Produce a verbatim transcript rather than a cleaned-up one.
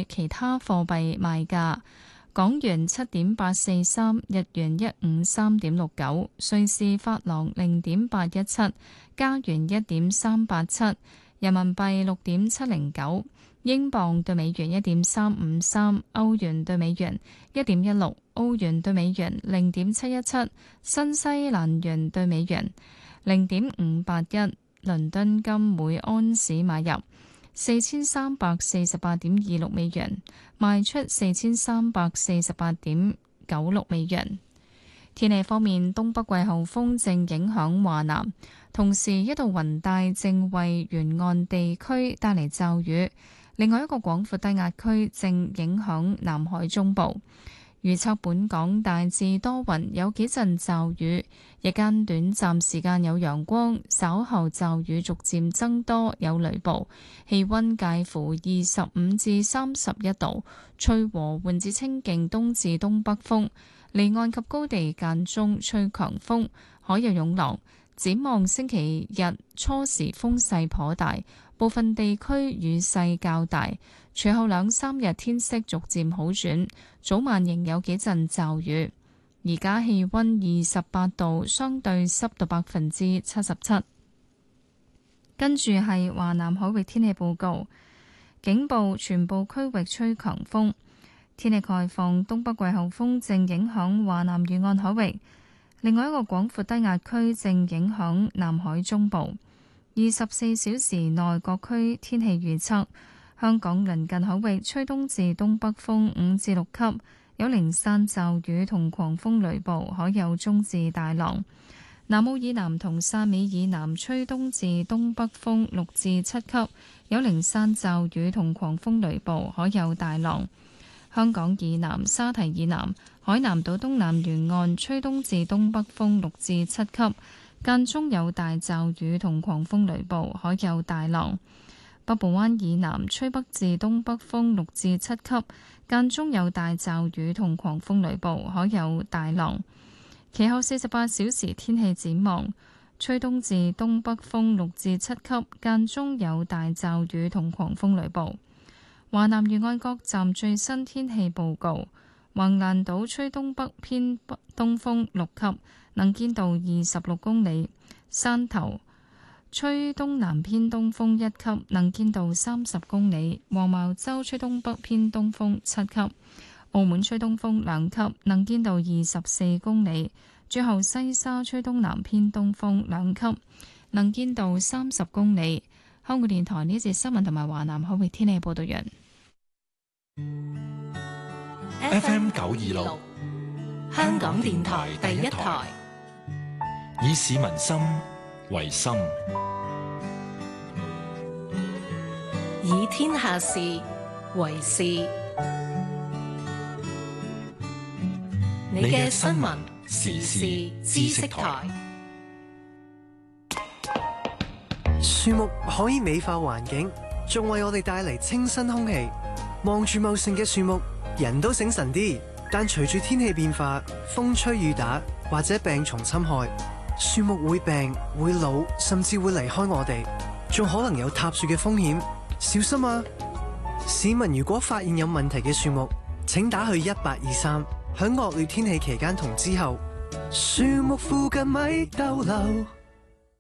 對其他貨幣賣價：港元七點八四三，日元一五三點六九，瑞士法郎零點八一七，加元一點三八七，人民幣六點七零九，英鎊對美元一點三五三，歐元對美元一點一六，澳元對美元零點七一七，新西蘭元對美元零點五八一。倫敦金每安士買入四千三百四十八點二六美元，賣出四千三百四十八點九六美元。天氣方面，東北季候風正影響華南，同時一道雲帶正為沿岸地區帶嚟驟雨。另外一個廣闊低壓區正影響南海中部。預測本港大致多雲，有幾陣驟雨，日間短暫時間有陽光，稍後驟雨逐漸增多，有雷暴。氣溫介乎二十五至三十一度，吹和緩至清勁東至東北風，離岸及高地間中吹強風，海有湧浪。展望星期日初時風勢頗大，部分地區雨勢較大。隨後兩三日天色逐漸好轉，早晚仍有幾陣驟雨。而家氣溫二十八度，相對濕度百分之七十七。跟住係華南海域天氣報告，警報全部區域吹強風。天氣概況，東北季候風正影響華南沿岸海域，另外一個廣闊低壓區正影響南海中部。二十四小時內各區天氣預測。香港鄰近海域吹東至東北風五至六級，有零散驟雨同狂風雷暴，海有中至大浪。南澳以南同汕尾以南吹東至東北風六至七級，有零散驟雨同狂風雷暴，海有大浪。香港以南沙堤以南海南島東南沿岸吹東至東北風六至七級，間中有大驟雨同狂風雷暴，海有大浪。北部灣以南吹北至東北風六至七級，間中有大驟雨同狂風雷暴，海有大浪。其後四十八小時天氣展望，吹東至東北風六至七級，間中有大驟雨同狂風雷暴。華南沿岸各站最新天氣報告：橫瀾島吹東北偏北東風六級，能見度二十六公里；汕頭吹東南偏東風一級，能見度三十公里；黃茅洲吹東北偏東風七級；澳門吹東風兩級，能見度二十四公里；最後西沙吹東南偏東風兩級，能見度三十公里。香港電台呢節新聞同埋華南海域天氣報道完。 F M 九二六，香港電台第一台，以市民心為心， 以天下事為事。你嘅新聞時事知識台。 樹木可以美化環境，仲為我哋帶嚟清新空氣。望住茂盛嘅樹木，人都醒神啲。但隨住天氣變化，風吹雨打或者病蟲侵害，樹木會病、會老，甚至會離開我哋，仲可能有塌樹嘅風險。小心啊！市民如果發現有問題嘅樹木，請打去一八二三。喺惡劣天氣期間同之後，樹木附近咪逗留。